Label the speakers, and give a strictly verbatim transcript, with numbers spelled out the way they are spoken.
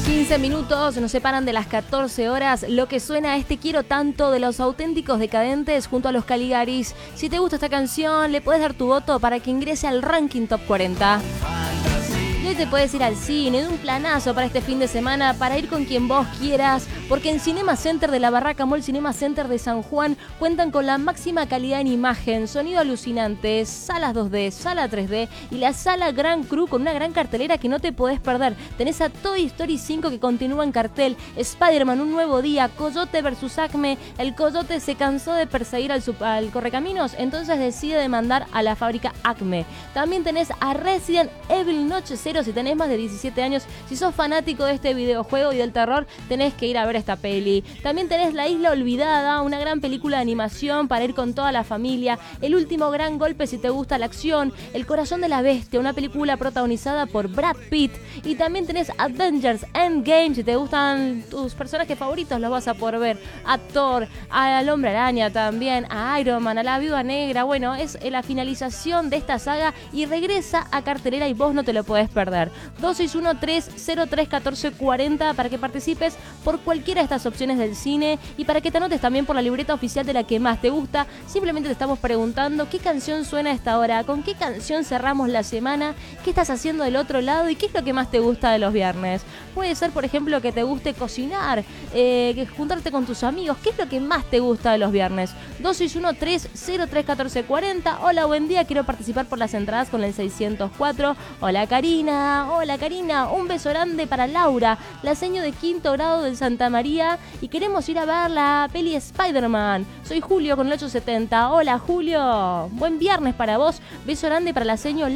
Speaker 1: quince minutos nos separan de las catorce horas. Lo que suena es Te quiero tanto de Los Auténticos Decadentes junto a Los Caligaris. Si te gusta esta canción, le puedes dar tu voto para que ingrese al ranking Top cuarenta. Y hoy te puedes ir al cine, de un planazo para este fin de semana, para ir con quien vos quieras, porque en Cinema Center de la Barraca Mall Cinema Center de San Juan cuentan con la máxima calidad en imagen, sonido alucinante, salas dos D, sala tres D y la sala Gran Cru con una gran cartelera que no te podés perder. Tenés a Toy Story cinco que continúa en cartel, Spider-Man Un Nuevo Día, Coyote versus Acme. El Coyote se cansó de perseguir al, sub- al Correcaminos, entonces decide demandar a la fábrica Acme. También tenés a Resident Evil Noche Cero si tenés más de diecisiete años. Si sos fanático de este videojuego y del terror, tenés que ir a ver esta peli. También tenés La Isla Olvidada, una gran película de animación para ir con toda la familia. El Último Gran Golpe si te gusta la acción. El Corazón de la Bestia, una película protagonizada por Brad Pitt. Y también tenés Avengers Endgame, si te gustan tus personajes favoritos, los vas a poder ver. A Thor, al Hombre Araña también, a Iron Man, a la Viuda Negra. Bueno, es la finalización de esta saga y regresa a cartelera y vos no te lo podés perder. dos seis uno, tres cero tres, uno cuatro cuatro cero para que participes por cualquiera de estas opciones del cine y para que te anotes también por la libreta oficial de la que más te gusta. Simplemente te estamos preguntando qué canción suena a esta hora, con qué canción cerramos la semana, qué estás haciendo del otro lado y qué es lo que más te gusta de los viernes. Puede ser, por ejemplo, que te guste cocinar, eh, que juntarte con tus amigos. ¿Qué es lo que más te gusta de los viernes? dos seis uno, tres cero tres, uno cuatro cuatro cero. Hola, buen día, quiero participar por las entradas con el seiscientos cuatro. Hola, Karina. Hola, Karina. Un beso grande para Laura, la seño de quinto grado del Santa María, y queremos ir a ver la peli Spider-Man. Soy Julio con el ochocientos setenta. Hola, Julio. Buen viernes para vos. Beso grande para la seño